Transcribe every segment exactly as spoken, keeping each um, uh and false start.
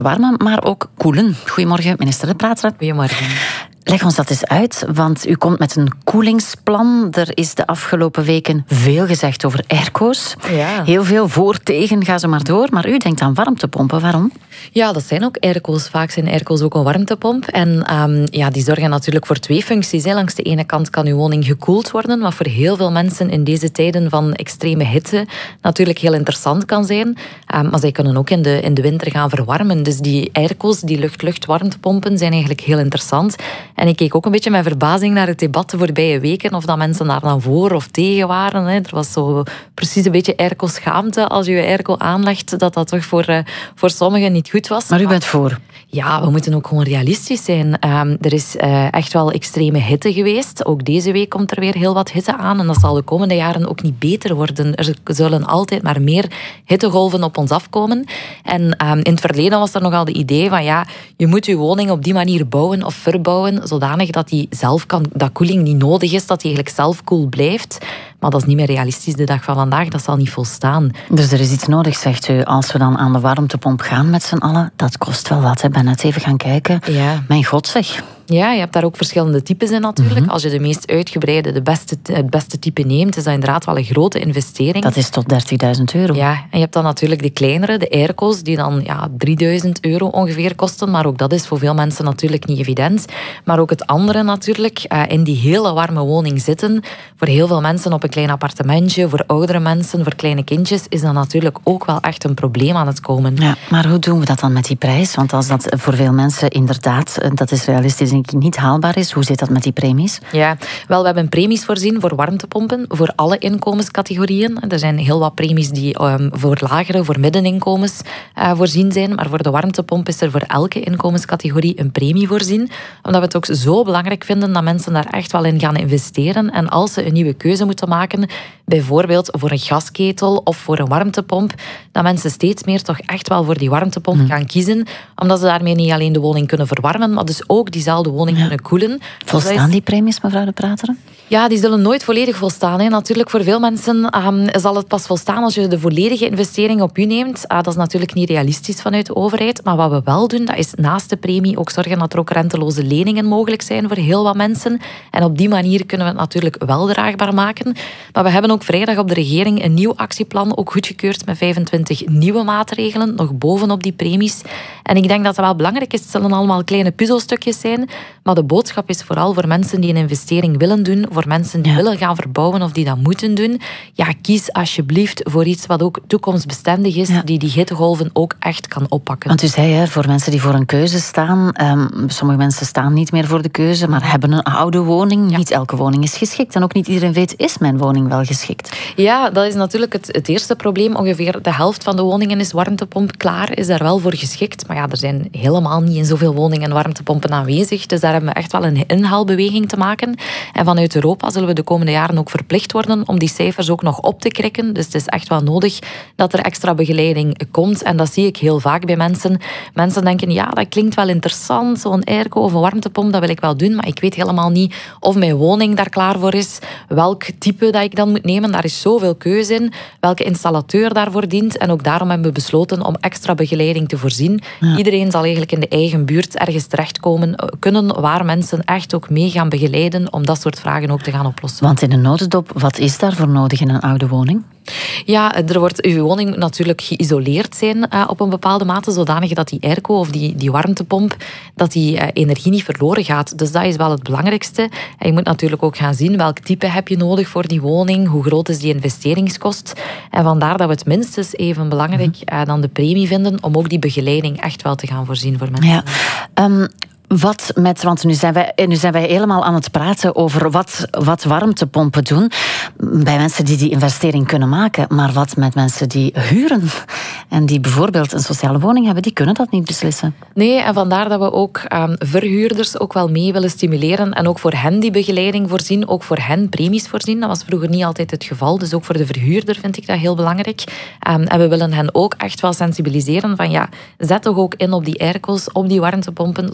Warmen, maar ook koelen. Goedemorgen, minister De Prateren. Goedemorgen. Leg ons dat eens uit, want u komt met een koelingsplan. Er is de afgelopen weken veel gezegd over airco's. Ja. Heel veel voor, tegen, ga zo maar door. Maar u denkt aan warmtepompen, waarom? Ja, dat zijn ook airco's. Vaak zijn airco's ook een warmtepomp. En um, ja, die zorgen natuurlijk voor twee functies. Hè. Langs de ene kant kan uw woning gekoeld worden, wat voor heel veel mensen in deze tijden van extreme hitte natuurlijk heel interessant kan zijn. Um, maar zij kunnen ook in de, in de winter gaan verwarmen. Dus die airco's, die lucht-lucht warmtepompen, zijn eigenlijk heel interessant. En ik keek ook een beetje met verbazing naar het debat de voorbije weken, of dat mensen daar dan voor of tegen waren. Hè. Er was zo precies een beetje airco-schaamte als je je airco aanlegt, dat dat toch voor, uh, voor sommigen niet goed was. Maar u bent voor? Ja, we moeten ook gewoon realistisch zijn. Um, er is uh, echt wel extreme hitte geweest. Ook deze week komt er weer heel wat hitte aan. En dat zal de komende jaren ook niet beter worden. Er zullen altijd maar meer hittegolven op ons afkomen. En um, in het verleden was er nogal de idee van ja, je moet je woning op die manier bouwen of verbouwen, zodanig dat die zelf kan, dat koeling niet nodig is, dat die eigenlijk zelf koel blijft. Maar dat is niet meer realistisch de dag van vandaag. Dat zal niet volstaan. Dus er is iets nodig, zegt u, als we dan aan de warmtepomp gaan met z'n allen. Dat kost wel wat. Ik ben net even gaan kijken. Ja. Mijn god zeg. Ja, je hebt daar ook verschillende types in natuurlijk. Mm-hmm. Als je de meest uitgebreide, de beste, het beste type neemt, is dat inderdaad wel een grote investering. Dat is tot dertigduizend euro. Ja, en je hebt dan natuurlijk de kleinere, de airco's, die dan ja, drieduizend euro ongeveer kosten. Maar ook dat is voor veel mensen natuurlijk niet evident. Maar ook het andere natuurlijk, uh, in die hele warme woning zitten. Voor heel veel mensen op een klein appartementje, voor oudere mensen, voor kleine kindjes, is dat natuurlijk ook wel echt een probleem aan het komen. Ja, maar hoe doen we dat dan met die prijs? Want als dat voor veel mensen inderdaad, dat is realistisch denk ik niet haalbaar is, hoe zit dat met die premies? Ja, wel, we hebben premies voorzien voor warmtepompen, voor alle inkomenscategorieën. Er zijn heel wat premies die um, voor lagere, voor middeninkomens uh, voorzien zijn. Maar voor de warmtepomp is er voor elke inkomenscategorie een premie voorzien. Omdat we het ook zo belangrijk vinden dat mensen daar echt wel in gaan investeren. En als ze een nieuwe keuze moeten maken, bijvoorbeeld voor een gasketel of voor een warmtepomp, dat mensen steeds meer toch echt wel voor die warmtepomp hmm. gaan kiezen. Omdat ze daarmee niet alleen de woning kunnen verwarmen, maar dus ook diezelfde woning ja. kunnen koelen. Volstaan die premies, mevrouw De Prateren? Ja, die zullen nooit volledig volstaan. Hè. Natuurlijk, voor veel mensen um, zal het pas volstaan als je de volledige investering op u neemt. Uh, dat is natuurlijk niet realistisch vanuit de overheid. Maar wat we wel doen, dat is naast de premie ook zorgen dat er ook renteloze leningen mogelijk zijn voor heel wat mensen. En op die manier kunnen we het natuurlijk wel draagbaar maken. Maar we hebben ook vrijdag op de regering een nieuw actieplan ook goedgekeurd met vijfentwintig nieuwe maatregelen, nog bovenop die premies. En ik denk dat het wel belangrijk is. Het zullen allemaal kleine puzzelstukjes zijn. Maar de boodschap is vooral voor mensen die een investering willen doen, voor mensen die ja. willen gaan verbouwen of die dat moeten doen. Ja, kies alsjeblieft voor iets wat ook toekomstbestendig is, ja. die die hittegolven ook echt kan oppakken. Want u zei, hè, voor mensen die voor een keuze staan, um, sommige mensen staan niet meer voor de keuze, maar hebben een oude woning. Ja. Niet elke woning is geschikt. En ook niet iedereen weet, is mijn woning wel geschikt? Ja, dat is natuurlijk het, het eerste probleem. Ongeveer de helft van de woningen is warmtepomp klaar, is daar wel voor geschikt. Maar ja, er zijn helemaal niet in zoveel woningen warmtepompen aanwezig. Dus daar hebben we echt wel een inhaalbeweging te maken. En vanuit Europa zullen we de komende jaren ook verplicht worden om die cijfers ook nog op te krikken. Dus het is echt wel nodig dat er extra begeleiding komt. En dat zie ik heel vaak bij mensen. Mensen denken, ja, dat klinkt wel interessant, zo'n airco of een warmtepomp, dat wil ik wel doen, maar ik weet helemaal niet of mijn woning daar klaar voor is, welk type dat ik dan moet nemen. Daar is zoveel keuze in, welke installateur daarvoor dient. En ook daarom hebben we besloten om extra begeleiding te voorzien. Ja. Iedereen zal eigenlijk in de eigen buurt ergens terechtkomen kunnen waar mensen echt ook mee gaan begeleiden om dat soort vragen ook te gaan oplossen. Want in een notendop, wat is daarvoor nodig in een oude woning? Ja, er wordt, uw woning moet natuurlijk geïsoleerd zijn uh, op een bepaalde mate, zodanig dat die airco of die, die warmtepomp, dat die uh, energie niet verloren gaat. Dus dat is wel het belangrijkste. En je moet natuurlijk ook gaan zien welk type heb je nodig voor die woning, hoe groot is die investeringskost. En vandaar dat we het minstens even belangrijk uh, dan de premie vinden om ook die begeleiding echt wel te gaan voorzien voor mensen. Ja. Um... Wat met, want nu zijn, wij, nu zijn wij helemaal aan het praten over wat, wat warmtepompen doen bij mensen die die investering kunnen maken. Maar wat met mensen die huren en die bijvoorbeeld een sociale woning hebben, die kunnen dat niet beslissen. Nee, en vandaar dat we ook um, verhuurders ook wel mee willen stimuleren en ook voor hen die begeleiding voorzien, ook voor hen premies voorzien. Dat was vroeger niet altijd het geval, dus ook voor de verhuurder vind ik dat heel belangrijk. Um, en we willen hen ook echt wel sensibiliseren van ja, zet toch ook in op die airco's, op die warmtepompen, zodanig dat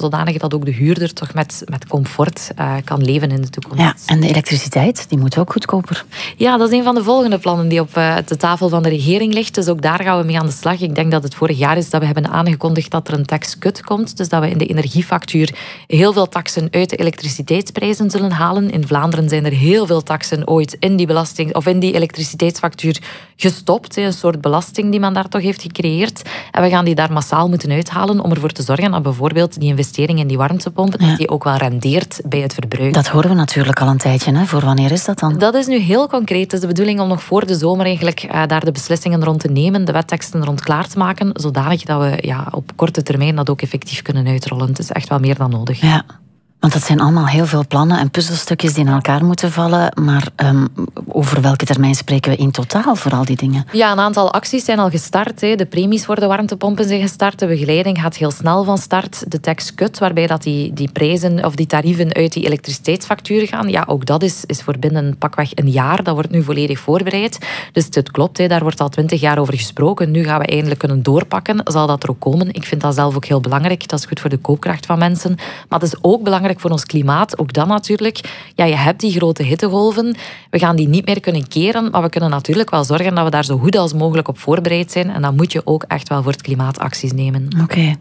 dat ook de huurder toch met, met comfort uh, kan leven in de toekomst. Ja, en de elektriciteit, die moet ook goedkoper. Ja, dat is een van de volgende plannen die op uh, de tafel van de regering ligt. Dus ook daar gaan we mee aan de slag. Ik denk dat het vorig jaar is dat we hebben aangekondigd dat er een tax cut komt. Dus dat we in de energiefactuur heel veel taxen uit de elektriciteitsprijzen zullen halen. In Vlaanderen zijn er heel veel taxen ooit in die belasting of in die elektriciteitsfactuur gestopt. Een soort belasting die men daar toch heeft gecreëerd. En we gaan die daar massaal moeten uithalen om ervoor te zorgen dat bijvoorbeeld die investering in die warmtepompen, ja. dat die ook wel rendeert bij het verbruik. Dat horen we natuurlijk al een tijdje. Hè? Voor wanneer is dat dan? Dat is nu heel concreet. Het is de bedoeling om nog voor de zomer eigenlijk uh, daar de beslissingen rond te nemen, de wetteksten rond klaar te maken, zodanig dat we ja, op korte termijn dat ook effectief kunnen uitrollen. Het is echt wel meer dan nodig. Ja. Want dat zijn allemaal heel veel plannen en puzzelstukjes die in elkaar moeten vallen. Maar um, over welke termijn spreken we in totaal voor al die dingen? Ja, een aantal acties zijn al gestart. Hè. De premies voor de warmtepompen zijn gestart. De begeleiding gaat heel snel van start. De tax cut, waarbij dat die, die prijzen of die tarieven uit die elektriciteitsfactuur gaan. Ja, ook dat is, is voor binnen pakweg een jaar. Dat wordt nu volledig voorbereid. Dus het klopt, hè. Daar wordt al twintig jaar over gesproken. Nu gaan we eindelijk kunnen doorpakken. Zal dat er ook komen? Ik vind dat zelf ook heel belangrijk. Dat is goed voor de koopkracht van mensen. Maar het is ook belangrijk voor ons klimaat, ook dan natuurlijk. Ja, je hebt die grote hittegolven. We gaan die niet meer kunnen keren, maar we kunnen natuurlijk wel zorgen dat we daar zo goed als mogelijk op voorbereid zijn. En dan moet je ook echt wel voor het klimaat acties nemen. Oké. Okay.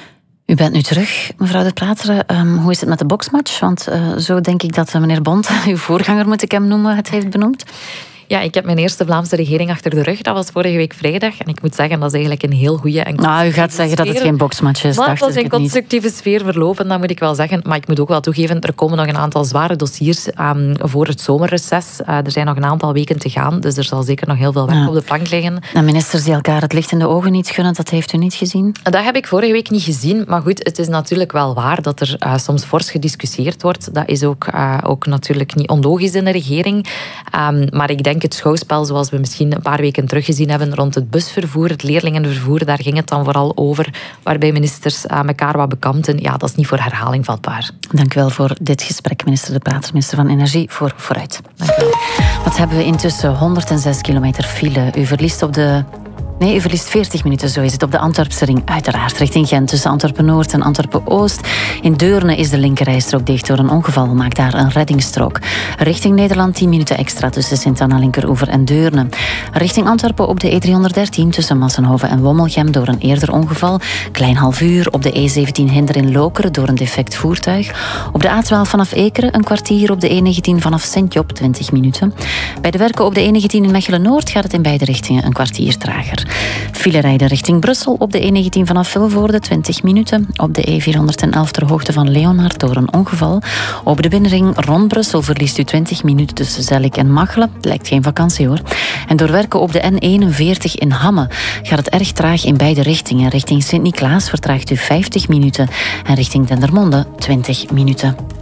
U bent nu terug, mevrouw De Plateren. Um, hoe is het met de boksmatch? Want uh, zo denk ik dat meneer Bond, uw voorganger moet ik hem noemen, het heeft benoemd. Ja, ik heb mijn eerste Vlaamse regering achter de rug. Dat was vorige week vrijdag. En ik moet zeggen, dat is eigenlijk een heel goede en nou, u gaat zeggen sfeer. Dat het geen boksmatch is. Maar dat is een constructieve niet. sfeer verlopen, dat moet ik wel zeggen. Maar ik moet ook wel toegeven, er komen nog een aantal zware dossiers um, voor het zomerreces. Uh, er zijn nog een aantal weken te gaan. Dus er zal zeker nog heel veel werk ja. op de plank liggen. En ministers die elkaar het licht in de ogen niet gunnen, dat heeft u niet gezien? Dat heb ik vorige week niet gezien. Maar goed, het is natuurlijk wel waar dat er uh, soms fors gediscussieerd wordt. Dat is ook, uh, ook natuurlijk niet onlogisch in de regering. Um, maar ik denk het schouwspel zoals we misschien een paar weken teruggezien hebben rond het busvervoer, het leerlingenvervoer, daar ging het dan vooral over, waarbij ministers aan elkaar wat bekampten. Ja, dat is niet voor herhaling vatbaar. Dank u wel voor dit gesprek, minister De Plateren, minister van Energie, voor Vooruit. Dank u wel. Wat hebben we intussen? honderdzes kilometer file. U verliest op de... Nee, u verliest veertig minuten, zo is het, op de Antwerpse ring. Uiteraard richting Gent, tussen Antwerpen-Noord en Antwerpen-Oost. In Deurne is de linkerrijstrook dicht door een ongeval. Maakt daar een reddingsstrook. Richting Nederland tien minuten extra tussen Sint-Anna Linkeroever en Deurne. Richting Antwerpen op de E driehonderddertien tussen Massenhoven en Wommelgem door een eerder ongeval. Klein half uur op de E zeventien Hinder in Lokeren door een defect voertuig. Op de A twaalf vanaf Ekeren een kwartier, op de E negentien vanaf Sint-Job twintig minuten. Bij de werken op de E negentien in Mechelen-Noord gaat het in beide richtingen een kwartier trager. File rijden richting Brussel op de E negentien vanaf Vilvoorde twintig minuten. Op de E vierhonderdelf ter hoogte van Leonhard door een ongeval. Op de binnenring rond Brussel verliest u twintig minuten tussen Zellik en Machelen. Lijkt geen vakantie hoor. En door werken op de N eenenveertig in Hamme gaat het erg traag in beide richtingen. Richting Sint-Niklaas vertraagt u vijftig minuten en richting Dendermonde twintig minuten.